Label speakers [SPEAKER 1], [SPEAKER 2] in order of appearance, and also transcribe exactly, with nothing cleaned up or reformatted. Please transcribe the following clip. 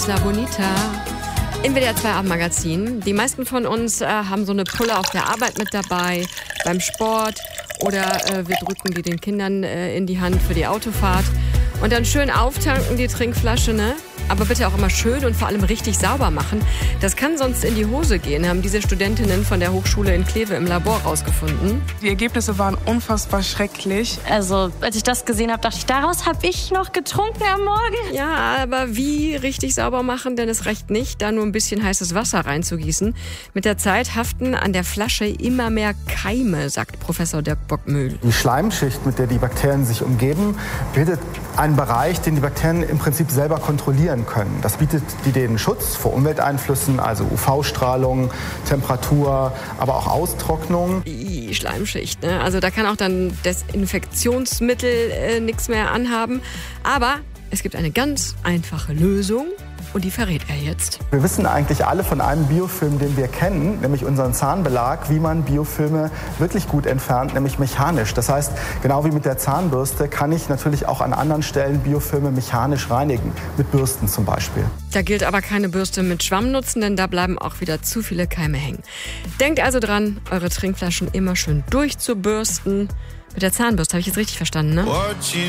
[SPEAKER 1] La Bonita. Im W D R zwei Abendmagazin. Die meisten von uns äh, haben so eine Pulle auf der Arbeit mit dabei, beim Sport oder äh, wir drücken die den Kindern äh, in die Hand für die Autofahrt. Und dann schön auftanken die Trinkflasche, ne? Aber bitte auch immer schön und vor allem richtig sauber machen. Das kann sonst in die Hose gehen, haben diese Studentinnen von der Hochschule in Kleve im Labor rausgefunden.
[SPEAKER 2] Die Ergebnisse waren unfassbar schrecklich.
[SPEAKER 3] Also, als ich das gesehen habe, dachte ich, daraus habe ich noch getrunken am Morgen.
[SPEAKER 1] Ja, aber wie richtig sauber machen? Denn es reicht nicht, da nur ein bisschen heißes Wasser reinzugießen. Mit der Zeit haften an der Flasche immer mehr Keime, sagt Professor Dirk Bockmühl.
[SPEAKER 4] Die Schleimschicht, mit der die Bakterien sich umgeben, bildet einen Bereich, den die Bakterien im Prinzip selber kontrollieren können. Das bietet die denen Schutz vor Umwelteinflüssen, also U V-Strahlung, Temperatur, aber auch Austrocknung.
[SPEAKER 1] Die Schleimschicht, ne? Also da kann auch dann Desinfektionsmittel äh, nichts mehr anhaben. Aber es gibt eine ganz einfache Lösung. Und die verrät er jetzt.
[SPEAKER 4] Wir wissen eigentlich alle von einem Biofilm, den wir kennen, nämlich unseren Zahnbelag, wie man Biofilme wirklich gut entfernt, nämlich mechanisch. Das heißt, genau wie mit der Zahnbürste kann ich natürlich auch an anderen Stellen Biofilme mechanisch reinigen, mit Bürsten zum Beispiel.
[SPEAKER 1] Da gilt aber keine Bürste mit Schwamm nutzen, denn da bleiben auch wieder zu viele Keime hängen. Denkt also dran, eure Trinkflaschen immer schön durchzubürsten. Mit der Zahnbürste, habe ich jetzt richtig verstanden, ne?